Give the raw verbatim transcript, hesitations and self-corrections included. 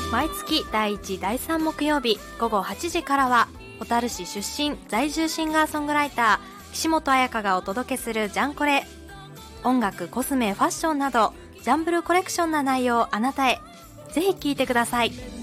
毎月だいいちだいさん木曜日午後はちじからは、小樽市出身在住シンガーソングライター岸本彩香がお届けするジャンコレ。音楽、コスメ、ファッションなどジャンブルコレクションな内容をあなたへ。ぜひ聴いてください。